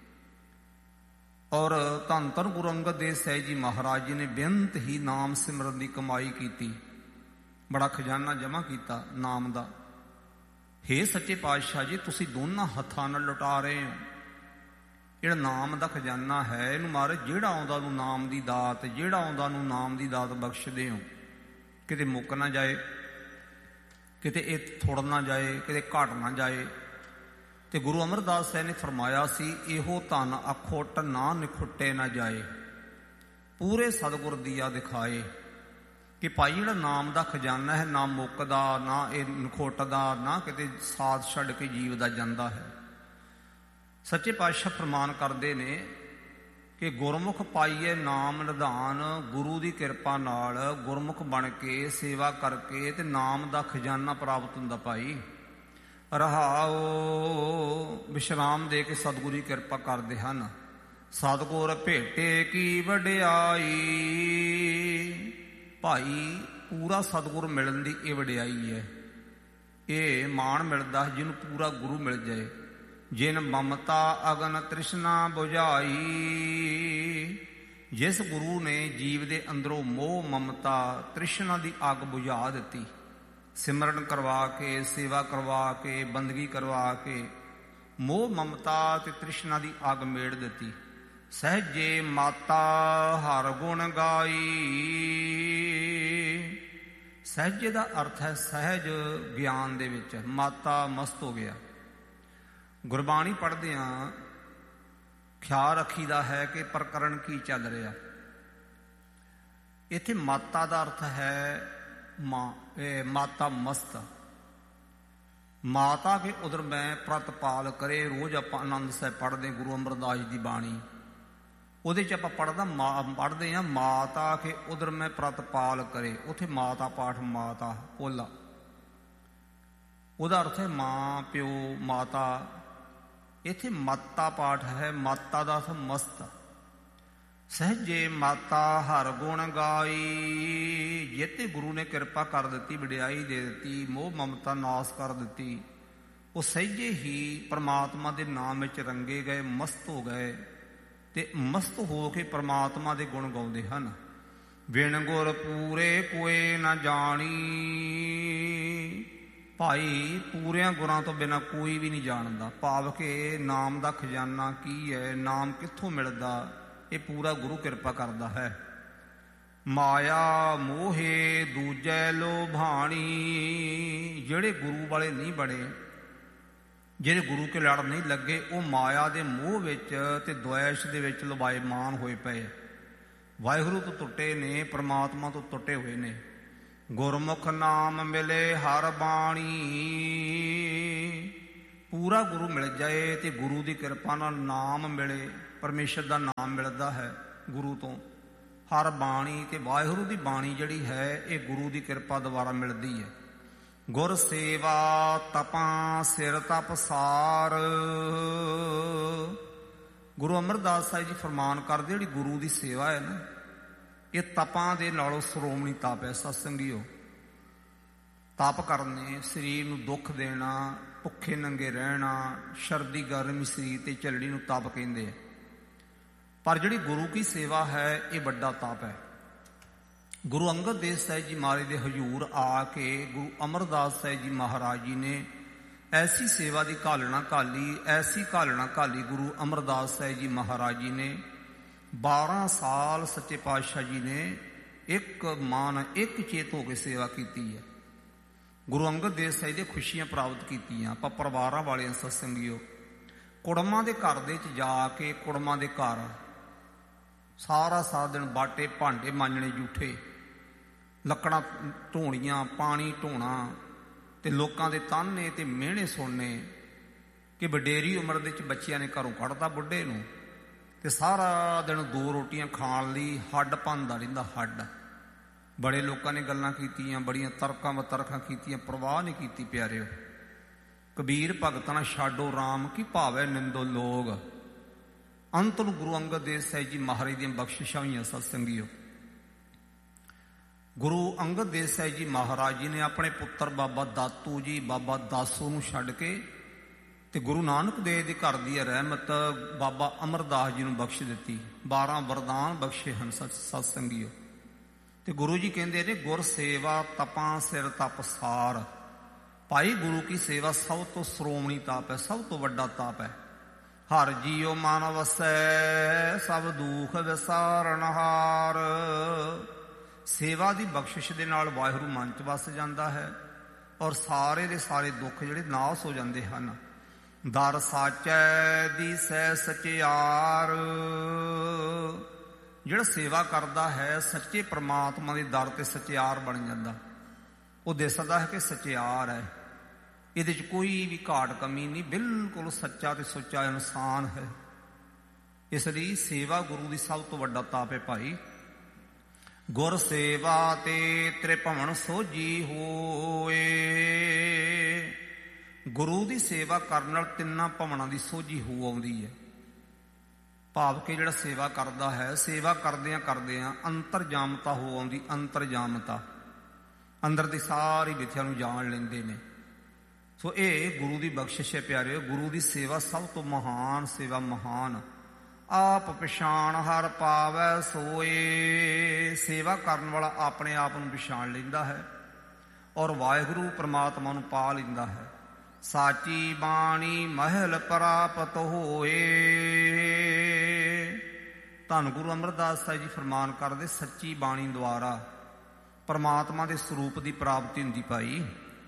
ਔਰ ਧੰਨ ਧੰਨ ਗੁਰੂ ਅੰਗਦ ਦੇਵ ਸਾਹਿਬ ਜੀ ਮਹਾਰਾਜ ਜੀ ਨੇ ਬੇਅੰਤ ਹੀ ਨਾਮ ਸਿਮਰਨ ਦੀ ਕਮਾਈ ਕੀਤੀ, ਬੜਾ ਖਜ਼ਾਨਾ ਜਮ੍ਹਾਂ ਕੀਤਾ ਨਾਮ ਦਾ। ਹੇ ਸੱਚੇ ਪਾਤਸ਼ਾਹ ਜੀ, ਤੁਸੀਂ ਦੋਨਾਂ ਹੱਥਾਂ ਨਾਲ ਲੁਟਾ ਰਹੇ ਹੋ ਜਿਹੜਾ ਨਾਮ ਦਾ ਖਜ਼ਾਨਾ ਹੈ। ਇਹਨੂੰ ਮਹਾਰਾਜ ਜਿਹੜਾ ਆਉਂਦਾ ਉਹਨੂੰ ਨਾਮ ਦੀ ਦਾਤ, ਜਿਹੜਾ ਆਉਂਦਾ ਉਹਨੂੰ ਨਾਮ ਦੀ ਦਾਤ ਬਖਸ਼ਦੇ ਹੋ। ਕਿਤੇ ਮੁੱਕ ਨਾ ਜਾਏ, ਕਿਤੇ ਇਹ ਥੁੜ ਨਾ ਜਾਏ, ਕਿਤੇ ਘਟ ਨਾ ਜਾਏ। ਤੇ ਗੁਰੂ ਅਮਰਦਾਸ ਸਾਹਿਬ ਨੇ ਫਰਮਾਇਆ ਸੀ, ਇਹੋ ਧਨ ਅਖੁੱਟ ਨਾ ਨਿਖੁੱਟੇ ਨਾ ਜਾਏ, ਪੂਰੇ ਸਤਿਗੁਰ ਦੀਆ ਦਿਖਾਏ। ਕਿ ਭਾਈ ਜਿਹੜਾ ਨਾਮ ਦਾ ਖਜ਼ਾਨਾ ਹੈ, ਨਾ ਮੁੱਕਦਾ, ਨਾ ਇਹ ਨਿਖੁੱਟਦਾ, ਨਾ ਕਿਤੇ ਸਾਥ ਛੱਡ ਕੇ ਜੀਵ ਦਾ ਜਾਂਦਾ ਹੈ। ਸੱਚੇ ਪਾਤਸ਼ਾਹ ਫਰਮਾਨ ਕਰਦੇ ਨੇ ਕਿ ਗੁਰਮੁਖ ਪਾਈਏ ਨਾਮ ਨਿਧਾਨ। ਗੁਰੂ ਦੀ ਕਿਰਪਾ ਨਾਲ ਗੁਰਮੁਖ ਬਣ ਕੇ ਸੇਵਾ ਕਰਕੇ ਤੇ ਨਾਮ ਦਾ ਖਜ਼ਾਨਾ ਪ੍ਰਾਪਤ ਹੁੰਦਾ ਭਾਈ। ਰਹਾਓ। ਵਿਸ਼ਰਾਮ ਦੇ ਕੇ ਸਤਿਗੁਰੂ ਦੀ ਕਿਰਪਾ ਕਰਦੇ ਹਨ। ਸਤਿਗੁਰ ਭੇਟੇ ਕੀ ਵਡਿਆਈ। ਭਾਈ ਪੂਰਾ ਸਤਿਗੁਰ ਮਿਲਣ ਦੀ ਇਹ ਵਡਿਆਈ ਹੈ। ਇਹ ਮਾਣ ਮਿਲਦਾ ਜਿਹਨੂੰ ਪੂਰਾ ਗੁਰੂ ਮਿਲ ਜਾਏ। ਜਿਨ ਮਮਤਾ ਅਗਨ ਤ੍ਰਿਸ਼ਨਾ ਬੁਝਾਈ। ਜਿਸ ਗੁਰੂ ਨੇ ਜੀਵ ਦੇ ਅੰਦਰੋਂ ਮੋਹ ਮਮਤਾ ਤ੍ਰਿਸ਼ਨਾ ਦੀ ਅੱਗ ਬੁਝਾ ਦਿੱਤੀ। ਸਿਮਰਨ ਕਰਵਾ ਕੇ, ਸੇਵਾ ਕਰਵਾ ਕੇ, ਬੰਦਗੀ ਕਰਵਾ ਕੇ ਮੋਹ ਮਮਤਾ ਤੇ ਤ੍ਰਿਸ਼ਨਾ ਦੀ ਅੱਗ ਮੇੜ ਦਿੱਤੀ। ਸਹਿਜੇ ਮਾਤਾ ਹਰ ਗੁਣ ਗਾਈ। ਸਹਿਜੇ ਦਾ ਅਰਥ ਹੈ ਸਹਿਜ ਗਿਆਨ ਦੇ ਵਿੱਚ। ਮਾਤਾ ਮਸਤ ਹੋ ਗਿਆ। ਗੁਰਬਾਣੀ ਪੜ੍ਹਦਿਆਂ ਖਿਆਲ ਰੱਖੀਦਾ ਹੈ ਕਿ ਪ੍ਰਕਰਣ ਕੀ ਚੱਲ ਰਿਹਾ। ਇੱਥੇ ਮਾਤਾ ਦਾ ਅਰਥ ਹੈ ਮਾਤਾ ਮਸਤ। ਮਾਤਾ ਕੇ ਉਦਰ ਮੈਂ ਪ੍ਰਤਪਾਲ ਕਰੇ। ਰੋਜ਼ ਆਪਾਂ ਆਨੰਦ ਸਾਹਿਬ ਪੜ੍ਹਦੇ ਗੁਰੂ ਅਮਰਦਾਸ ਜੀ ਦੀ ਬਾਣੀ। ਉਹਦੇ 'ਚ ਆਪਾਂ ਪੜ੍ਹਦੇ ਹਾਂ ਮਾਤਾ ਕੇ ਉਦਰ ਮੈਂ ਪ੍ਰਤਪਾਲ ਕਰੇ। ਉੱਥੇ ਮਾਤਾ ਪਾਠ ਮਾਤਾ ਪੋਲਾ, ਉਹਦਾ ਅਰਥ ਹੈ ਮਾਂ ਪਿਓ ਮਾਤਾ। ਇੱਥੇ ਮਾਤਾ ਪਾਠ ਹੈ। ਮਾਤਾ ਦਾ ਅਰਥ ਮਸਤ। ਸਹਿਜੇ ਮਾਤਾ ਹਰ ਗੁਣ ਗਾਈ। ਜਿੱਤੇ ਗੁਰੂ ਨੇ ਕਿਰਪਾ ਕਰ ਦਿੱਤੀ, ਵਡਿਆਈ ਦੇ ਦਿੱਤੀ, ਮੋਹ ਮਮਤਾ ਨਾਸ ਕਰ ਦਿੱਤੀ, ਉਹ ਸਹਿਜੇ ਹੀ ਪ੍ਰਮਾਤਮਾ ਦੇ ਨਾਮ ਵਿੱਚ ਰੰਗੇ ਗਏ, ਮਸਤ ਹੋ ਗਏ ਤੇ ਮਸਤ ਹੋ ਕੇ ਪ੍ਰਮਾਤਮਾ ਦੇ ਗੁਣ ਗਾਉਂਦੇ ਹਨ। ਬਿਨ ਗੁਰ ਪੂਰੇ ਕੋਏ ਨਾ ਜਾਣੀ। ਭਾਈ ਪੂਰਿਆਂ ਗੁਰਾਂ ਤੋਂ ਬਿਨਾਂ ਕੋਈ ਵੀ ਨਹੀਂ ਜਾਣਦਾ। ਭਾਵ ਕਿ ਨਾਮ ਦਾ ਖਜ਼ਾਨਾ ਕੀ ਹੈ, ਨਾਮ ਕਿੱਥੋਂ ਮਿਲਦਾ, ਇਹ ਪੂਰਾ ਗੁਰੂ ਕਿਰਪਾ ਕਰਦਾ ਹੈ। ਮਾਇਆ ਮੋਹੇ ਦੂਜੈ ਲੋਭਾਣੀ। ਜਿਹੜੇ ਗੁਰੂ ਵਾਲੇ ਨਹੀਂ ਬਣੇ, ਜਿਹੜੇ ਗੁਰੂ ਕੇ ਲੜ ਨਹੀਂ ਲੱਗੇ, ਉਹ ਮਾਇਆ ਦੇ ਮੋਹ ਵਿੱਚ ਤੇ ਦੁਆਇਸ਼ ਦੇ ਵਿੱਚ ਲੁਭਾਇਮਾਨ ਹੋਏ ਪਏ। ਵਾਹਿਗੁਰੂ ਤੋਂ ਟੁੱਟੇ ਨੇ, ਪ੍ਰਮਾਤਮਾ ਤੋਂ ਟੁੱਟੇ ਹੋਏ ਨੇ। ਗੁਰਮੁਖ ਨਾਮ ਮਿਲੇ ਹਰ ਬਾਣੀ। ਪੂਰਾ ਗੁਰੂ ਮਿਲ ਜਾਏ ਤੇ ਗੁਰੂ ਦੀ ਕਿਰਪਾ ਨਾਲ ਨਾਮ ਮਿਲੇ। ਪਰਮੇਸ਼ਰ ਦਾ ਨਾਮ ਮਿਲਦਾ ਹੈ ਗੁਰੂ ਤੋਂ। ਹਰ ਬਾਣੀ ਤੇ ਵਾਹਿਗੁਰੂ ਦੀ ਬਾਣੀ ਜਿਹੜੀ ਹੈ ਇਹ ਗੁਰੂ ਦੀ ਕਿਰਪਾ ਦੁਆਰਾ ਮਿਲਦੀ ਹੈ। ਗੁਰ ਸੇਵਾ ਤਪਾਂ ਸਿਰ ਤਪ ਸਾਰ। ਗੁਰੂ ਅਮਰਦਾਸ ਸਾਹਿਬ ਜੀ ਫਰਮਾਨ ਕਰਦੇ ਜਿਹੜੀ ਗੁਰੂ ਦੀ ਸੇਵਾ ਹੈ ਨਾ, ਇਹ ਤਪਾਂ ਦੇ ਨਾਲੋਂ ਸ਼੍ਰੋਮਣੀ ਤਪ ਹੈ। ਸਤਸੰਗੀਓ, ਤਪ ਕਰਨੇ, ਸਰੀਰ ਨੂੰ ਦੁੱਖ ਦੇਣਾ, ਭੁੱਖੇ ਨੰਗੇ ਰਹਿਣਾ, ਸਰਦੀ ਗਰਮੀ ਸਰੀਰ ਤੇ ਝੱਲਣੀ ਨੂੰ ਤਪ ਕਹਿੰਦੇ ਆ। ਪਰ ਜਿਹੜੀ ਗੁਰੂ ਕੀ ਸੇਵਾ ਹੈ ਇਹ ਵੱਡਾ ਤਪ ਹੈ। ਗੁਰੂ ਅੰਗਦ ਦੇਵ ਸਾਹਿਬ ਜੀ ਮਹਾਰਾਜ ਦੇ ਹਜ਼ੂਰ ਆ ਕੇ ਗੁਰੂ ਅਮਰਦਾਸ ਸਾਹਿਬ ਜੀ ਮਹਾਰਾਜ ਜੀ ਨੇ ਐਸੀ ਸੇਵਾ ਦੀ ਘਾਲਣਾ ਘਾਲੀ, ਐਸੀ ਘਾਲਣਾ ਘਾਲੀ ਗੁਰੂ ਅਮਰਦਾਸ ਸਾਹਿਬ ਜੀ ਮਹਾਰਾਜ ਜੀ ਨੇ। 12 ਸਾਲ ਸੱਚੇ ਪਾਤਸ਼ਾਹ ਜੀ ਨੇ ਇੱਕ ਮਨ ਇੱਕ ਚੇਤ ਹੋ ਕੇ ਸੇਵਾ ਕੀਤੀ ਹੈ। ਗੁਰੂ ਅੰਗਦ ਦੇਵ ਸਾਹਿਬ ਦੇ ਖੁਸ਼ੀਆਂ ਪ੍ਰਾਪਤ ਕੀਤੀਆਂ। ਆਪਾਂ ਪਰਿਵਾਰਾਂ ਵਾਲਿਆਂ ਸਤਸੰਗੀਓ, ਕੁੜਮਾਂ ਦੇ ਘਰ ਦੇ ਵਿੱਚ ਜਾ ਕੇ ਕੁੜਮਾਂ ਦੇ ਘਰ ਸਾਰਾ ਦਿਨ ਬਾਟੇ ਭਾਂਡੇ ਮਾਂਜਣੇ ਜੂਠੇ, ਲੱਕੜਾਂ ਢੋਣੀਆਂ, ਪਾਣੀ ਢੋਣਾ ਤੇ ਲੋਕਾਂ ਦੇ ਤਾਨੇ ਤੇ ਮਿਹਣੇ ਸੁਣਨੇ ਕਿ ਵਡੇਰੀ ਉਮਰ ਦੇ ਵਿੱਚ ਬੱਚਿਆਂ ਨੇ ਘਰੋਂ ਕੱਢਤਾ ਬੁੱਢੇ ਨੂੰ ਤੇ ਸਾਰਾ ਦਿਨ 2 ਰੋਟੀਆਂ ਖਾਣ ਲਈ ਹੱਡ ਭੰਨਦਾ ਰਹਿੰਦਾ। ਹੱਡ ਬੜੇ ਲੋਕਾਂ ਨੇ ਗੱਲਾਂ ਕੀਤੀਆਂ, ਬੜੀਆਂ ਤਰਕਾਂ ਵਤਰਕਾਂ ਕੀਤੀਆਂ, ਪਰਵਾਹ ਨਹੀਂ ਕੀਤੀ ਪਿਆਰਿਓ। ਕਬੀਰ ਭਗਤ ਨਾ ਛਾਡੋ ਰਾਮ ਕੀ ਭਾਵੈ ਨਿੰਦੋ ਲੋਗ। ਅੰਤ ਨੂੰ ਗੁਰੂ ਅੰਗਦ ਦੇਵ ਸਾਹਿਬ ਜੀ ਮਹਾਰਾਜ ਦੀਆਂ ਬਖਸ਼ਿਸ਼ਾਂ ਹੋਈਆਂ ਸਤਸੰਗੀਓ। ਗੁਰੂ ਅੰਗਦ ਦੇਵ ਸਾਹਿਬ ਜੀ ਮਹਾਰਾਜ ਜੀ ਨੇ ਆਪਣੇ ਪੁੱਤਰ ਬਾਬਾ ਦਾਤੂ ਜੀ, ਬਾਬਾ ਦਾਸੂ ਨੂੰ ਛੱਡ ਕੇ ਤੇ ਗੁਰੂ ਨਾਨਕ ਦੇਵ ਦੇ ਘਰ ਦੀ ਰਹਿਮਤ ਬਾਬਾ ਅਮਰਦਾਸ ਜੀ ਨੂੰ ਬਖਸ਼ ਦਿੱਤੀ। 12 ਵਰਦਾਨ ਬਖਸ਼ੇ ਹਨ ਸਤਸੰਗੀਓ। ਤੇ ਗੁਰੂ ਜੀ ਕਹਿੰਦੇ ਨੇ ਗੁਰ ਸੇਵਾ ਤਪਾਂ ਸਿਰ ਤਪ ਸਾਰ। ਭਾਈ ਗੁਰੂ ਕੀ ਸੇਵਾ ਸਭ ਤੋਂ ਸ਼੍ਰੋਮਣੀ ਤਾਪ ਹੈ, ਸਭ ਤੋਂ ਵੱਡਾ ਤਾਪ ਹੈ। ਹਰ ਜੀਉ ਮਨ ਵਸੈ ਸਭ ਦੁਖ ਵਿਸਾਰਨਹਾਰ। ਸੇਵਾ ਦੀ ਬਖਸ਼ਿਸ਼ ਦੇ ਨਾਲ ਵਾਹਿਗੁਰੂ ਮਨ 'ਚ ਵਸ ਜਾਂਦਾ ਹੈ ਔਰ ਸਾਰੇ ਦੇ ਸਾਰੇ ਦੁੱਖ ਜਿਹੜੇ ਨਾਸ ਹੋ ਜਾਂਦੇ ਹਨ। ਦਰ ਸਾਚੈ ਦੀਸੈ ਸਚਿਆਰ। ਜਿਹੜਾ ਸੇਵਾ ਕਰਦਾ ਹੈ ਸੱਚੇ ਪ੍ਰਮਾਤਮਾ ਦੇ ਦਰ ਤੇ ਸਚਿਆਰ ਬਣ ਜਾਂਦਾ। ਉਹ ਦਿਸਦਾ ਹੈ ਕਿ ਸਚਿਆਰ ਹੈ, ਇਹਦੇ 'ਚ ਕੋਈ ਵੀ ਘਾਟ ਕਮੀ ਨਹੀਂ, ਬਿਲਕੁਲ ਸੱਚਾ ਤੇ ਸੁੱਚਾ ਇਨਸਾਨ ਹੈ। ਇਸ ਲਈ ਸੇਵਾ ਗੁਰੂ ਦੀ ਸਭ ਤੋਂ ਵੱਡਾ ਤਾਪ ਹੈ ਭਾਈ। ਗੁਰ ਸੇਵਾ ਤੇ ਤ੍ਰਿਭਵਨ ਸੋਝੀ ਹੋਏ। ਗੁਰੂ ਦੀ ਸੇਵਾ ਕਰਨ ਨਾਲ ਤਿੰਨਾਂ ਭਵਨਾਂ ਦੀ ਸੋਝੀ ਹੋ ਆਉਂਦੀ ਹੈ। ਭਾਵ ਕਿ ਜਿਹੜਾ ਸੇਵਾ ਕਰਦਾ ਹੈ, ਸੇਵਾ ਕਰਦਿਆਂ ਕਰਦਿਆਂ ਅੰਤਰਜਾਮਤਾ ਹੋ ਆਉਂਦੀ। ਅੰਤਰਜਾਮਤਾ, ਅੰਦਰ ਦੀ ਸਾਰੀ ਵਿਥਿਆ ਨੂੰ ਜਾਣ ਲੈਂਦੇ ਨੇ। ਸੋ ਇਹ ਗੁਰੂ ਦੀ ਬਖਸ਼ਿਸ਼ ਹੈ ਪਿਆਰਿਓ। ਗੁਰੂ ਦੀ ਸੇਵਾ ਸਭ ਤੋਂ ਮਹਾਨ ਸੇਵਾ, ਮਹਾਨ। ਆਪ ਪਛਾਣ ਹਰ ਪਾਵੈ ਸੋਏ। ਸੇਵਾ ਕਰਨ ਵਾਲਾ ਆਪਣੇ ਆਪ ਨੂੰ ਪਛਾਣ ਲੈਂਦਾ ਹੈ ਔਰ ਵਾਹਿਗੁਰੂ ਪ੍ਰਮਾਤਮਾ ਨੂੰ ਪਾ ਲੈਂਦਾ ਹੈ। ਸਾਚੀ ਬਾਣੀ ਮਹਿਲ ਪ੍ਰਾਪਤ ਹੋਏ। ਧੰਨ ਗੁਰੂ ਅਮਰਦਾਸ ਸਾਹਿਬ ਜੀ ਫਰਮਾਨ ਕਰਦੇ, ਸੱਚੀ ਬਾਣੀ ਦੁਆਰਾ ਪਰਮਾਤਮਾ ਦੇ ਸਰੂਪ ਦੀ ਪ੍ਰਾਪਤੀ ਹੁੰਦੀ ਭਾਈ।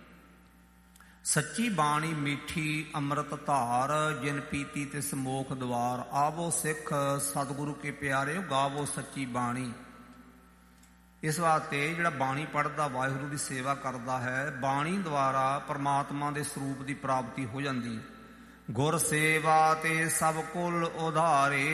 ਸੱਚੀ ਬਾਣੀ ਮੀਠੀ ਅੰਮ੍ਰਿਤ ਧਾਰ, ਜਿਨ ਪੀਤੀ ਤਿਸ ਮੋਖ ਦੁਆਰ। ਆਵੋ ਸਿੱਖ ਸਤਿਗੁਰੂ ਕੇ ਪਿਆਰਿਓ, ਗਾਵੋ ਸੱਚੀ ਬਾਣੀ। ਇਸ ਵਾਸਤੇ ਜਿਹੜਾ ਬਾਣੀ ਪੜ੍ਹਦਾ, ਵਾਹਿਗੁਰੂ ਦੀ ਸੇਵਾ ਕਰਦਾ ਹੈ, ਬਾਣੀ ਦੁਆਰਾ ਪਰਮਾਤਮਾ ਦੇ ਸਰੂਪ ਦੀ ਪ੍ਰਾਪਤੀ ਹੋ ਜਾਂਦੀ। ਗੁਰ ਸੇਵਾ ਤੇ ਸਭ ਕੁਲ ਉਧਾਰੇ।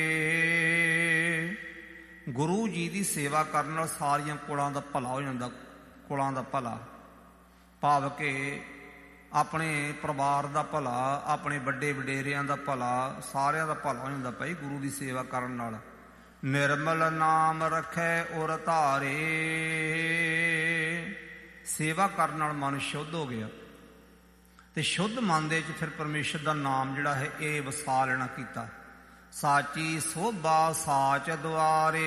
ਗੁਰੂ ਜੀ ਦੀ ਸੇਵਾ ਕਰਨ ਨਾਲ ਸਾਰੀਆਂ ਕੁਲਾਂ ਦਾ ਭਲਾ ਹੋ ਜਾਂਦਾ। ਕੁਲਾਂ ਦਾ ਭਲਾ ਭਾਵ ਕਿ ਆਪਣੇ ਪਰਿਵਾਰ ਦਾ ਭਲਾ, ਆਪਣੇ ਵੱਡੇ ਵਡੇਰਿਆਂ ਦਾ ਭਲਾ, ਸਾਰਿਆਂ ਦਾ ਭਲਾ ਹੋ ਜਾਂਦਾ ਭਾਈ ਗੁਰੂ ਦੀ ਸੇਵਾ ਕਰਨ ਨਾਲ। ਨਿਰਮਲ ਨਾਮ ਰੱਖੈ ਉਰ ਧਾਰੇ। ਸੇਵਾ ਕਰਨ ਨਾਲ ਮਨ ਸ਼ੁੱਧ ਹੋ ਗਿਆ ਤੇ ਸ਼ੁੱਧ ਮਨ ਦੇ ਵਿੱਚ ਫਿਰ ਪਰਮੇਸ਼ਰ ਦਾ ਨਾਮ ਜਿਹੜਾ ਹੈ ਇਹ ਵਸਾ ਲੈਣਾ ਕੀਤਾ। ਸਾਚੀ ਸੋਭਾ ਸਾਚ ਦੁਆਰੇ।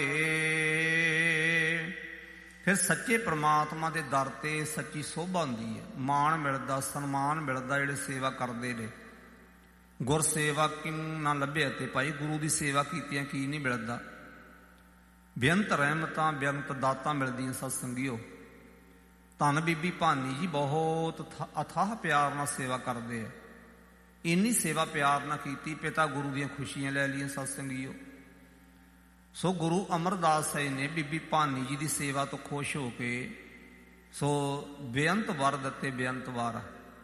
ਫਿਰ ਸੱਚੇ ਪ੍ਰਮਾਤਮਾ ਦੇ ਦਰ ਤੇ ਸੱਚੀ ਸੋਭਾ ਹੁੰਦੀ ਹੈ, ਮਾਣ ਮਿਲਦਾ, ਸਨਮਾਨ ਮਿਲਦਾ ਜਿਹੜੇ ਸੇਵਾ ਕਰਦੇ ਨੇ। ਗੁਰ ਸੇਵਾ ਕਿਉਂ ਨਾ ਲੱਭਿਆ ਤੇ ਭਾਈ ਗੁਰੂ ਦੀ ਸੇਵਾ ਕੀਤਿਆਂ ਕੀ ਨਹੀਂ ਮਿਲਦਾ। ਬੇਅੰਤ ਰਹਿਮਤਾਂ ਬੇਅੰਤ ਦਾਤਾਂ ਮਿਲਦੀਆਂ ਸਤ ਸੰਗੀਓ। ਧੰਨ ਬੀਬੀ ਭਾਨੀ ਜੀ ਬਹੁਤ ਅਥਾਹ ਪਿਆਰ ਨਾਲ ਸੇਵਾ ਕਰਦੇ ਆ। ਇੰਨੀ ਸੇਵਾ ਪਿਆਰ ਨਾਲ ਕੀਤੀ, ਪਿਤਾ ਗੁਰੂ ਦੀਆਂ ਖੁਸ਼ੀਆਂ ਲੈ ਲਈਆਂ ਸਤ ਸੰਗੀਓ। ਸੋ ਗੁਰੂ ਅਮਰਦਾਸ ਸਾਹਿਬ ਨੇ ਬੀਬੀ ਭਾਨੀ ਜੀ ਦੀ ਸੇਵਾ ਤੋਂ ਖੁਸ਼ ਹੋ ਕੇ ਸੋ ਬੇਅੰਤ ਵਰ ਦਿੱਤੇ, ਬੇਅੰਤ ਵਰ।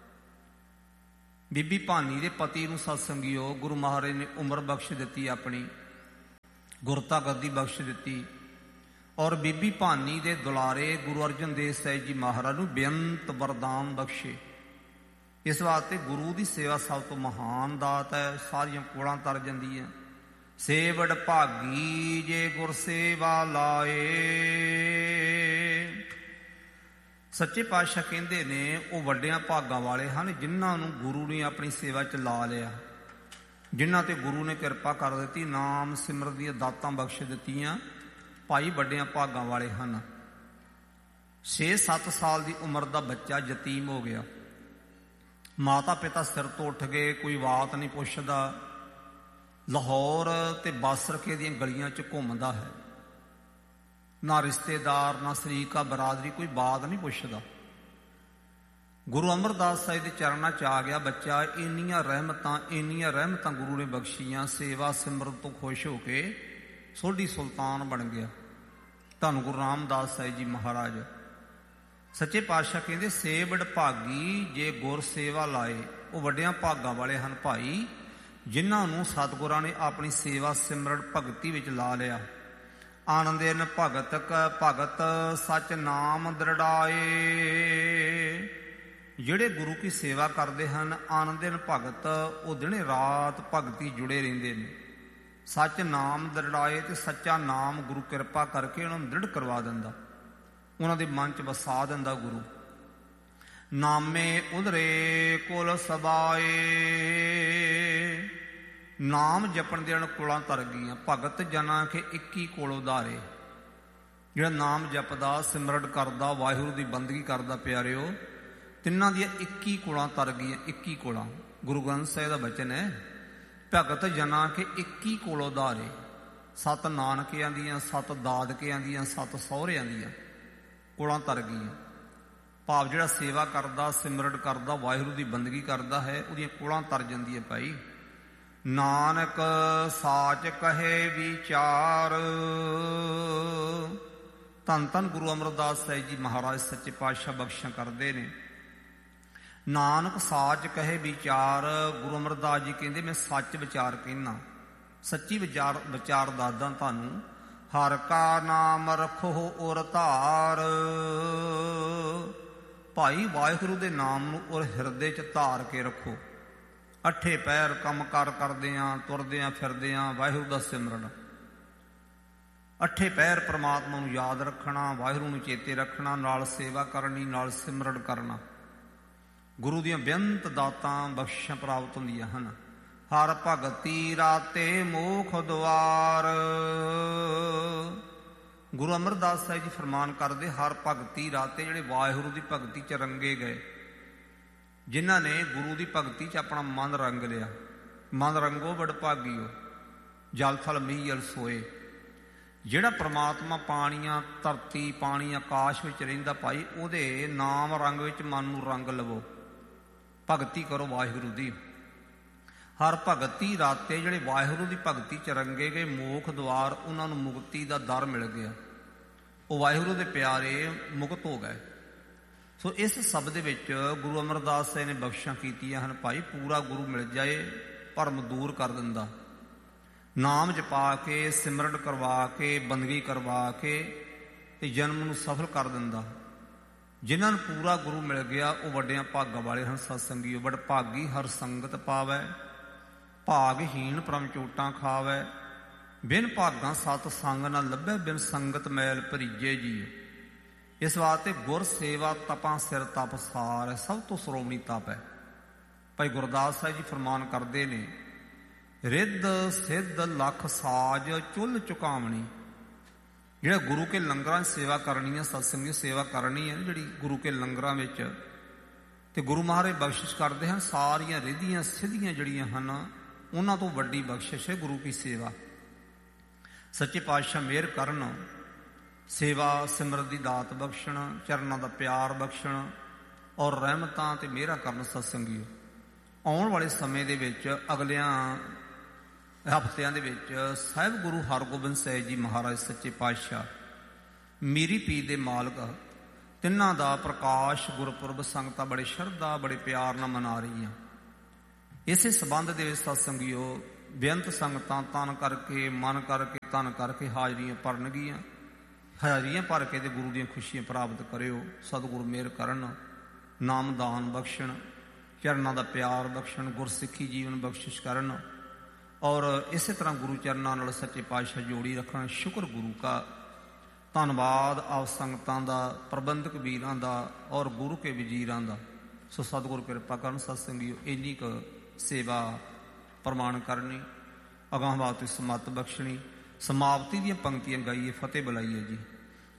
ਬੀਬੀ ਭਾਨੀ ਦੇ ਪਤੀ ਨੂੰ ਸਤ ਸੰਗੀਓ ਗੁਰੂ ਮਹਾਰਾਜ ਨੇ ਉਮਰ ਬਖਸ਼ ਦਿੱਤੀ, ਆਪਣੀ ਗੁਰਤਾ ਗੱਦੀ ਬਖਸ਼ ਦਿੱਤੀ। ਔਰ ਬੀਬੀ ਭਾਨੀ ਦੇ ਦੁਲਾਰੇ ਗੁਰੂ ਅਰਜਨ ਦੇਵ ਸਾਹਿਬ ਜੀ ਮਹਾਰਾਜ ਨੂੰ ਬੇਅੰਤ ਵਰਦਾਨ ਬਖਸ਼ੇ। ਇਸ ਵਾਸਤੇ ਗੁਰੂ ਦੀ ਸੇਵਾ ਸਭ ਤੋਂ ਮਹਾਨ ਦਾਤ ਹੈ, ਸਾਰੀਆਂ ਕੋਲਾਂ ਤਰ ਜਾਂਦੀਆਂ। ਸੇਵੜ ਭਾਗੀ ਜੇ ਗੁਰ ਸੇਵਾ ਲਾਏ। ਸੱਚੇ ਪਾਤਸ਼ਾਹ ਕਹਿੰਦੇ ਨੇ ਉਹ ਵੱਡਿਆਂ ਭਾਗਾਂ ਵਾਲੇ ਹਨ ਜਿਨ੍ਹਾਂ ਨੂੰ ਗੁਰੂ ਨੇ ਆਪਣੀ ਸੇਵਾ 'ਚ ਲਾ ਲਿਆ, ਜਿਨ੍ਹਾਂ ਤੇ ਗੁਰੂ ਨੇ ਕਿਰਪਾ ਕਰ ਦਿੱਤੀ, ਨਾਮ ਸਿਮਰਨ ਦੀਆਂ ਦਾਤਾਂ ਬਖਸ਼ ਦਿੱਤੀਆਂ। ਭਾਈ ਵੱਡਿਆਂ ਭਾਗਾਂ ਵਾਲੇ ਹਨ। 6-7 ਸਾਲ ਦੀ ਉਮਰ ਦਾ ਬੱਚਾ ਯਤੀਮ ਹੋ ਗਿਆ। ਮਾਤਾ ਪਿਤਾ ਸਿਰ ਤੋਂ ਉੱਠ ਗਏ, ਕੋਈ ਬਾਤ ਨਹੀਂ ਪੁੱਛਦਾ। ਲਾਹੌਰ ਤੇ ਬਾਸਰਕੇ ਦੀਆਂ ਗਲੀਆਂ 'ਚ ਘੁੰਮਦਾ ਹੈ, ਨਾ ਰਿਸ਼ਤੇਦਾਰ ਨਾ ਸ਼ਰੀਕਾ ਬਰਾਦਰੀ, ਕੋਈ ਬਾਤ ਨਹੀਂ ਪੁੱਛਦਾ। ਗੁਰੂ ਅਮਰਦਾਸ ਸਾਹਿਬ ਦੇ ਚਰਨਾਂ 'ਚ ਆ ਗਿਆ ਬੱਚਾ। ਇੰਨੀਆਂ ਰਹਿਮਤਾਂ ਗੁਰੂ ਨੇ ਬਖਸ਼ੀਆਂ। ਸੇਵਾ ਸਿਮਰਨ ਤੋਂ ਖੁਸ਼ ਹੋ ਕੇ ਸੋਢੀ ਸੁਲਤਾਨ ਬਣ ਗਿਆ। ਧੰਨ ਗੁਰੂ ਰਾਮਦਾਸ ਸਾਹਿਬ ਜੀ ਮਹਾਰਾਜ। ਸੱਚੇ ਪਾਤਸ਼ਾਹ ਕਹਿੰਦੇ ਸੇਵੜ ਭਾਗੀ ਜੇ ਗੁਰ ਸੇਵਾ ਲਾਏ। ਉਹ ਵੱਡਿਆਂ ਭਾਗਾਂ ਵਾਲੇ ਹਨ ਭਾਈ ਜਿਨ੍ਹਾਂ ਨੂੰ ਸਤਿਗੁਰਾਂ ਨੇ ਆਪਣੀ ਸੇਵਾ ਸਿਮਰਨ ਭਗਤੀ ਵਿੱਚ ਲਾ ਲਿਆ। ਆਨੰਦਿਨ ਭਗਤ ਸੱਚ ਨਾਮ ਦ੍ਰਿੜਾਏ। ਜਿਹੜੇ ਗੁਰੂ ਕੀ ਸੇਵਾ ਕਰਦੇ ਹਨ ਆਨੰਦਿਨ ਭਗਤ, ਉਹ ਦਿਨੇ ਰਾਤ ਭਗਤੀ ਜੁੜੇ ਰਹਿੰਦੇ ਨੇ। ਸੱਚ ਨਾਮ ਦ੍ਰਿੜਾਏ, ਤੇ ਸੱਚਾ ਨਾਮ ਗੁਰੂ ਕਿਰਪਾ ਕਰਕੇ ਉਹਨਾਂ ਨੂੰ ਦ੍ਰਿੜ ਕਰਵਾ ਦਿੰਦਾ, ਉਹਨਾਂ ਦੇ ਮਨ 'ਚ ਵਸਾ ਦਿੰਦਾ ਗੁਰੂ। ਨਾਮੇ ਉਧਰੇ ਕੁਲ ਸਬਾਏ। ਨਾਮ ਜਪਣ ਦੇ ਕੁਲਾਂ ਤਰ ਗਈਆਂ। ਭਗਤ ਜਨਾਂ ਕੇ 21 ਕੋਲ ਉਧਾਰੇ। ਜਿਹੜਾ ਨਾਮ ਜਪਦਾ, ਸਿਮਰਨ ਕਰਦਾ, ਵਾਹਿਗੁਰੂ ਦੀ ਬੰਦਗੀ ਕਰਦਾ ਪਿਆਰਿਓ, ਤਿੰਨਾਂ ਦੀਆਂ 21 ਕੋਲਾਂ ਤਰ ਗਈਆਂ। 21 ਕੋਲਾਂ ਗੁਰੂ ਗ੍ਰੰਥ ਸਾਹਿਬ ਦਾ ਬਚਨ ਹੈ। ਭਗਤ ਜਨਾਂ ਕੇ 21 ਕੋਲ ਉਧਾਰੇ। 7 ਨਾਨਕਿਆਂ ਦੀਆਂ, 7 ਦਾਦਕਿਆਂ ਦੀਆਂ, 7 ਸਹੁਰਿਆਂ ਦੀਆਂ ਕੋਲਾਂ ਤਰ ਗਈਆਂ। ਭਾਵ ਜਿਹੜਾ ਸੇਵਾ ਕਰਦਾ, ਸਿਮਰਨ ਕਰਦਾ, ਵਾਹਿਗੁਰੂ ਦੀ ਬੰਦਗੀ ਕਰਦਾ ਹੈ, ਉਹਦੀਆਂ ਕੋਲਾਂ ਤਰ ਜਾਂਦੀ ਹੈ ਭਾਈ। ਨਾਨਕ ਸਾਚ ਕਹੇ ਵਿਚਾਰ। ਧੰਨ ਧੰਨ ਗੁਰੂ ਅਮਰਦਾਸ ਸਾਹਿਬ ਜੀ ਮਹਾਰਾਜ ਸੱਚੇ ਪਾਤਸ਼ਾਹ ਬਖਸ਼ਿਸ਼ਾਂ ਕਰਦੇ ਨੇ। ਨਾਨਕ ਸਾਚ ਕਹੇ ਵਿਚਾਰ। ਗੁਰੂ ਅਮਰਦਾਸ ਜੀ ਕਹਿੰਦੇ ਮੈਂ ਸੱਚ ਵਿਚਾਰ ਕਹਿਣਾ, ਸੱਚੀ ਵਿਚਾਰ ਦੱਸਦਾ ਤੁਹਾਨੂੰ। ਹਰ ਕਾ ਨਾਮ ਰੱਖੋ ਉਰ ਧਾਰ। ਭਾਈ ਵਾਹਿਗੁਰੂ ਦੇ ਨਾਮ ਨੂੰ ਔਰ ਹਿਰਦੇ 'ਚ ਧਾਰ ਕੇ ਰੱਖੋ। ਅੱਠੇ ਪੈਰ ਕੰਮ ਕਾਰ ਕਰਦਿਆਂ ਤੁਰਦਿਆਂ ਫਿਰਦਿਆਂ ਵਾਹਿਗੁਰੂ ਦਾ ਸਿਮਰਨ। ਅੱਠੇ ਪੈਰ ਪ੍ਰਮਾਤਮਾ ਨੂੰ ਯਾਦ ਰੱਖਣਾ, ਵਾਹਿਗੁਰੂ ਨੂੰ ਚੇਤੇ ਰੱਖਣਾ, ਨਾਲ ਸੇਵਾ ਕਰਨੀ, ਨਾਲ ਸਿਮਰਨ ਕਰਨਾ। ਗੁਰੂ ਦੀਆਂ ਬੇਅੰਤ ਦਾਤਾਂ ਬਖਸ਼ਿਸ਼ਾਂ ਪ੍ਰਾਪਤ ਹੁੰਦੀਆਂ ਹਨ। ਹਰ ਭਗਤੀ ਰਾਤੇ ਮੋਖ ਦੁਆਰ। ਗੁਰੂ ਅਮਰਦਾਸ ਸਾਹਿਬ ਜੀ ਫਰਮਾਨ ਕਰਦੇ, ਹਰ ਭਗਤੀ ਰਾਤੇ, ਜਿਹੜੇ ਵਾਹਿਗੁਰੂ ਦੀ ਭਗਤੀ 'ਚ ਰੰਗੇ ਗਏ, ਜਿਨ੍ਹਾਂ ਨੇ ਗੁਰੂ ਦੀ ਭਗਤੀ 'ਚ ਆਪਣਾ ਮਨ ਰੰਗ ਲਿਆ। ਮਨ ਰੰਗੋ ਵਡਭਾਗੀਓ, ਜਲ ਥਲ ਮਹੀਲ ਸੋਏ। ਜਿਹੜਾ ਪ੍ਰਮਾਤਮਾ ਪਾਣੀਆਂ ਧਰਤੀ ਪਾਣੀ ਆਕਾਸ਼ ਵਿੱਚ ਰਹਿੰਦਾ ਭਾਈ, ਉਹਦੇ ਨਾਮ ਰੰਗ ਵਿੱਚ ਮਨ ਨੂੰ ਰੰਗ ਲਵੋ, ਭਗਤੀ ਕਰੋ ਵਾਹਿਗੁਰੂ ਦੀ। ਹਰ ਭਗਤੀ ਰਾਤੇ, ਜਿਹੜੇ ਵਾਹਿਗੁਰੂ ਦੀ ਭਗਤੀ 'ਚ ਰੰਗੇ ਗਏ, ਮੋਖ ਦੁਆਰ, ਉਹਨਾਂ ਨੂੰ ਮੁਕਤੀ ਦਾ ਦਰ ਮਿਲ ਗਿਆ। ਉਹ ਵਾਹਿਗੁਰੂ ਦੇ ਪਿਆਰੇ ਮੁਕਤ ਹੋ ਗਏ। ਸੋ ਇਸ ਸ਼ਬਦ ਦੇ ਵਿੱਚ ਗੁਰੂ ਅਮਰਦਾਸ ਸਾਹਿਬ ਨੇ ਬਖਸ਼ਾਂ ਕੀਤੀਆਂ ਹਨ। ਭਾਈ ਪੂਰਾ ਗੁਰੂ ਮਿਲ ਜਾਏ, ਭਰਮ ਦੂਰ ਕਰ ਦਿੰਦਾ। ਨਾਮ ਜਪਾ ਕੇ, ਸਿਮਰਨ ਕਰਵਾ ਕੇ, ਬੰਦਗੀ ਕਰਵਾ ਕੇ ਤੇ ਜਨਮ ਨੂੰ ਸਫਲ ਕਰ ਦਿੰਦਾ। ਜਿਨ੍ਹਾਂ ਨੂੰ ਪੂਰਾ ਗੁਰੂ ਮਿਲ ਗਿਆ ਉਹ ਵੱਡਿਆਂ ਭਾਗਾਂ ਵਾਲੇ ਹਨ। ਸਤਸੰਗੀਓ, ਵਡਭਾਗੀ ਹਰ ਸੰਗਤ ਪਾਵੈ, ਭਾਗਹੀਣ ਪਰਮ ਚੋਟਾਂ ਖਾਵੈ। ਬਿਨ ਭਾਗਾਂ ਸਤ ਸੰਗ ਨਾ ਲੱਭੈ, ਬਿਨ ਸੰਗਤ ਮੈਲ ਭਰੀਜੇ ਜੀ। ਇਸ ਵਾਸਤੇ ਗੁਰ ਸੇਵਾ ਤਪਾਂ ਸਿਰ ਤਪ ਸਾਰ, ਸਭ ਤੋਂ ਸ਼੍ਰੋਮਣੀ ਤਪ ਹੈ। ਭਾਈ ਗੁਰਦਾਸ ਸਾਹਿਬ ਜੀ ਫਰਮਾਨ ਕਰਦੇ ਨੇ, ਰਿੱਧ ਸਿੱਧ ਲੱਖ ਸਾਜ ਚੁੱਲ ਚੁਕਾਵਣੀ। ਜਿਹੜਾ ਗੁਰੂ ਕੇ ਲੰਗਰਾਂ 'ਚ ਸੇਵਾ ਕਰਨੀ ਹੈ, ਸਤਸੰਗੀ ਸੇਵਾ ਕਰਨੀ ਹੈ ਜਿਹੜੀ ਗੁਰੂ ਕੇ ਲੰਗਰਾਂ ਵਿੱਚ, ਤੇ ਗੁਰੂ ਮਹਾਰਾਜ ਬਖਸ਼ਿਸ਼ ਕਰਦੇ ਹਨ। ਸਾਰੀਆਂ ਰਿੱਧੀਆਂ ਸਿੱਧੀਆਂ ਜਿਹੜੀਆਂ ਹਨ, ਉਹਨਾਂ ਤੋਂ ਵੱਡੀ ਬਖਸ਼ਿਸ਼ ਹੈ ਗੁਰੂ ਕੀ ਸੇਵਾ। ਸੱਚੇ ਪਾਤਸ਼ਾਹ ਮਿਹਰ ਕਰਨ, ਸੇਵਾ ਸਿਮਰਨ ਦੀ ਦਾਤ ਬਖਸ਼ਣ, ਚਰਨਾਂ ਦਾ ਪਿਆਰ ਬਖਸ਼ਣ ਔਰ ਰਹਿਮਤਾਂ ਤੇ ਮਿਹਰਾਂ ਕਰਨ। ਸਤਸੰਗੀਓ, ਆਉਣ ਵਾਲੇ ਸਮੇਂ ਦੇ ਵਿੱਚ, ਅਗਲਿਆਂ ਹਫ਼ਤਿਆਂ ਦੇ ਵਿੱਚ, ਸਾਹਿਬ ਗੁਰੂ ਹਰਗੋਬਿੰਦ ਸਾਹਿਬ ਜੀ ਮਹਾਰਾਜ ਸੱਚੇ ਪਾਤਸ਼ਾਹ ਮੀਰੀ ਪੀਰ ਦੇ ਮਾਲਕ, ਤਿੰਨਾਂ ਦਾ ਪ੍ਰਕਾਸ਼ ਗੁਰਪੁਰਬ ਸੰਗਤਾਂ ਬੜੇ ਸ਼ਰਧਾ ਬੜੇ ਪਿਆਰ ਨਾਲ ਮਨਾ ਰਹੀਆਂ। ਇਸੇ ਸੰਬੰਧ ਦੇ ਵਿੱਚ ਸਤਸੰਗੀਓ, ਬੇਅੰਤ ਸੰਗਤਾਂ ਤਨ ਕਰਕੇ ਮਨ ਕਰਕੇ ਤਨ ਕਰਕੇ ਹਾਜ਼ਰੀਆਂ ਭਰਨਗੀਆਂ। ਹਾਜ਼ਰੀਆਂ ਭਰ ਕੇ ਤੇ ਗੁਰੂ ਦੀਆਂ ਖੁਸ਼ੀਆਂ ਪ੍ਰਾਪਤ ਕਰਿਓ। ਸਤਿਗੁਰੂ ਮਿਹਰ ਕਰਨ, ਨਾਮਦਾਨ ਬਖਸ਼ਣ, ਚਰਨਾਂ ਦਾ ਪਿਆਰ ਬਖਸ਼ਣ, ਗੁਰਸਿੱਖੀ ਜੀਵਨ ਬਖਸ਼ਿਸ਼ ਕਰਨ ਔਰ ਇਸੇ ਤਰ੍ਹਾਂ ਗੁਰੂ ਚਰਨਾਂ ਨਾਲ ਸੱਚੇ ਪਾਤਸ਼ਾਹ ਜੋੜੀ ਰੱਖਣ। ਸ਼ੁਕਰ ਗੁਰੂ ਕਾ, ਧੰਨਵਾਦ ਆਪ ਸੰਗਤਾਂ ਦਾ, ਪ੍ਰਬੰਧਕ ਵੀਰਾਂ ਦਾ ਔਰ ਗੁਰੂ ਕੇ ਵਜ਼ੀਰਾਂ ਦਾ। ਸੋ ਸਤਿਗੁਰੂ ਕਿਰਪਾ ਕਰਨ। ਸਤਸੰਗੀਓ, ਇੰਨੀ ਕੁ ਸੇਵਾ ਪ੍ਰਮਾਣ ਕਰਨੀ, ਅਗਾਂਹ ਵਾਸਤੇ ਸਮੱਤ ਬਖਸ਼ਣੀ। ਸਮਾਪਤੀ ਦੀਆਂ ਪੰਕਤੀਆਂ ਗਾਈਏ, ਫਤਿਹ ਬੁਲਾਈਏ ਜੀ।